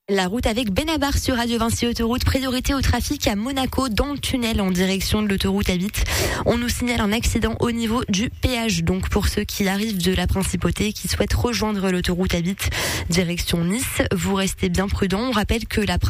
La route avec Benabar sur Radio Vinci Autoroute. Priorité au trafic à Monaco dans le tunnel en direction de l'autoroute A8. On nous signale un accident au niveau du péage. Donc pour ceux qui arrivent de la Principauté, qui souhaitent rejoindre l'autoroute A8 direction Nice, vous restez bien prudents. On rappelle que la